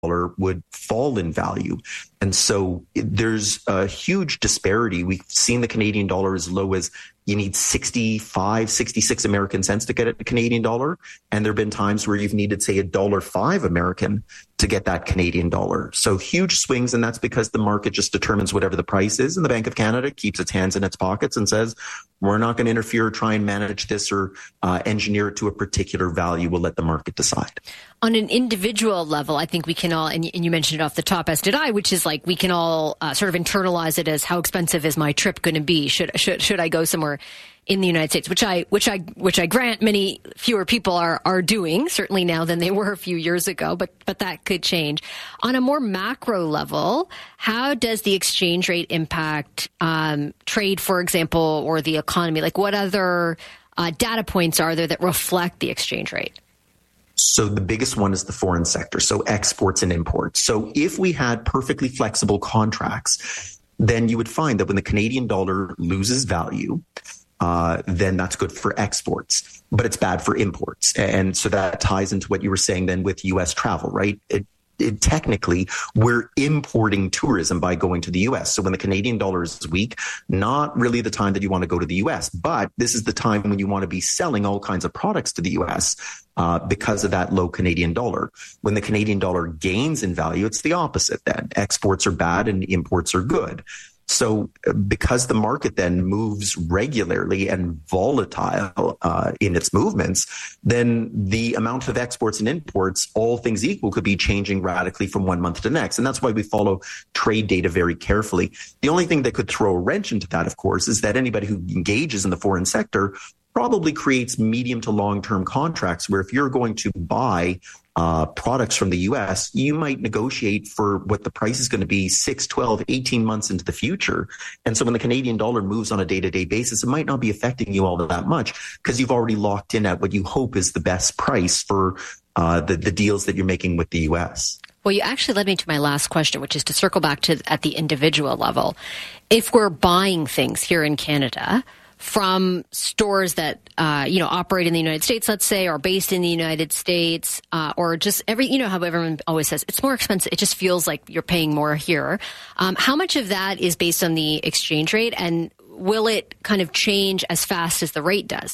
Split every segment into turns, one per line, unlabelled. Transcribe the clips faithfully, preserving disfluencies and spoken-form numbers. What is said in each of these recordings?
would fall in value. And so there's a huge disparity. We've seen the Canadian dollar as low as you need sixty-five, sixty-six American cents to get a Canadian dollar. And there have been times where you've needed, say, a dollar five American to get that Canadian dollar. So huge swings. And that's because the market just determines whatever the price is. And the Bank of Canada keeps its hands in its pockets and says, we're not going to interfere, try and manage this or uh, engineer it to a particular value. We'll let the market decide.
On an individual level, I think we can all, and you mentioned it off the top, as did I, which is like we can all uh, sort of internalize it as how expensive is my trip going to be? Should should should I go somewhere in the United States? Which I which I which I grant many fewer people are are doing, certainly now than they were a few years ago. But but that could change. On a more macro level, how does the exchange rate impact um, trade, for example, or the economy? Like what other uh, data points are there that reflect the exchange rate?
So the biggest one is the foreign sector, so exports and imports. So if we had perfectly flexible contracts, then you would find that when the Canadian dollar loses value, uh, then that's good for exports, but it's bad for imports. And so that ties into what you were saying then with U S travel, right? It, It, technically, we're importing tourism by going to the U S. So when the Canadian dollar is weak, not really the time that you want to go to the U S, but this is the time when you want to be selling all kinds of products to the U S uh, because of that low Canadian dollar. When the Canadian dollar gains in value, it's the opposite then. Exports are bad and imports are good. So because the market then moves regularly and volatile uh, in its movements, then the amount of exports and imports, all things equal, could be changing radically from one month to the next. And that's why we follow trade data very carefully. The only thing that could throw a wrench into that, of course, is that anybody who engages in the foreign sector probably creates medium to long-term contracts where if you're going to buy uh, products from the U S, you might negotiate for what the price is going to be six, twelve, eighteen months into the future. And so when the Canadian dollar moves on a day-to-day basis, it might not be affecting you all that much because you've already locked in at what you hope is the best price for uh, the, the deals that you're making with the U S.
Well, you actually led me to my last question, which is to circle back to at the individual level. If we're buying things here in Canada from stores that, uh, you know, operate in the United States, let's say, or based in the United States, uh, or just every, you know, how everyone always says it's more expensive. It just feels like you're paying more here. Um, how much of that is based on the exchange rate, and will it kind of change as fast as the rate does?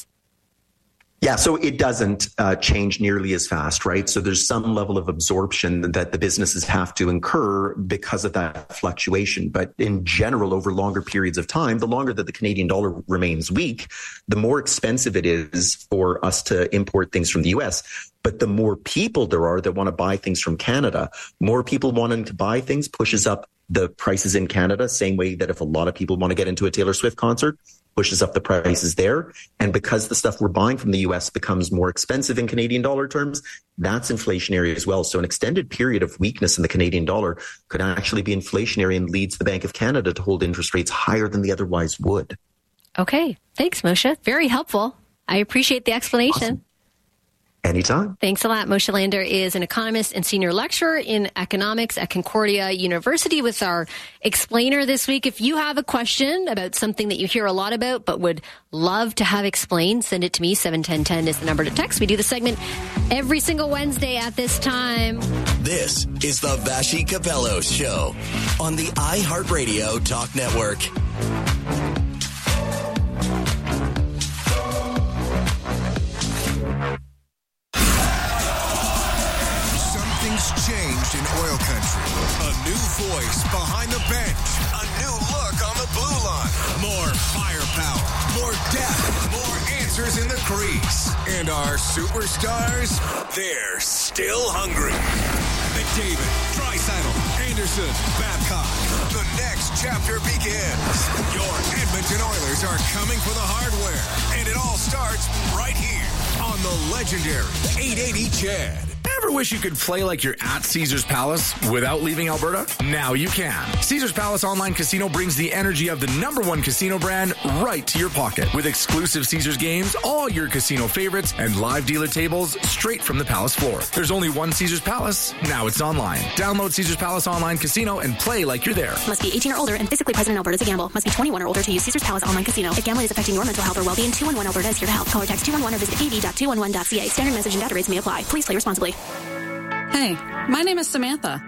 Yeah, so it doesn't uh, change nearly as fast, right? So there's some level of absorption that the businesses have to incur because of that fluctuation. But in general, over longer periods of time, the longer that the Canadian dollar remains weak, the more expensive it is for us to import things from the U S. But the more people there are that want to buy things from Canada, more people wanting to buy things pushes up the prices in Canada, same way that if a lot of people want to get into a Taylor Swift concert, pushes up the prices there. And because the stuff we're buying from the U S becomes more expensive in Canadian dollar terms, that's inflationary as well. So an extended period of weakness in the Canadian dollar could actually be inflationary and leads the Bank of Canada to hold interest rates higher than they otherwise would.
Okay. Thanks, Moshe. Very helpful. I appreciate the explanation.
Awesome. Anytime.
Thanks a lot. Moshe Lander is an economist and senior lecturer in economics at Concordia University with our explainer this week. If you have a question about something that you hear a lot about but would love to have explained, send it to me. seven one zero one zero is the number to text. We do the segment every single Wednesday at this time.
This is the Vassy Capello Show on the iHeartRadio Talk Network.
Changed in oil country. A new voice behind the bench. A new look on the blue line. More firepower. More depth. More answers in the crease. And our superstars, they're still hungry. McDavid, Draisaitl, Anderson, Babcock. The next chapter begins. Your Edmonton Oilers are coming for the hardware. And it all starts right here on the legendary eight eighty C H E D.
Ever wish you could play like you're at Caesars Palace without leaving Alberta? Now you can. Caesars Palace Online Casino brings the energy of the number one casino brand right to your pocket. With exclusive Caesars games, all your casino favorites, and live dealer tables straight from the Palace floor. There's only one Caesars Palace. Now it's online. Download Caesars Palace Online Casino and play like you're there.
Must be eighteen or older and physically present in Alberta to gamble. Must be twenty-one or older to use Caesars Palace Online Casino. If gambling is affecting your mental health or well-being, two one one Alberta is here to help. Call or text two one one or visit a v dot two one one dot c a. Standard message and data rates may apply. Please play responsibly.
Hey, my name is Samantha.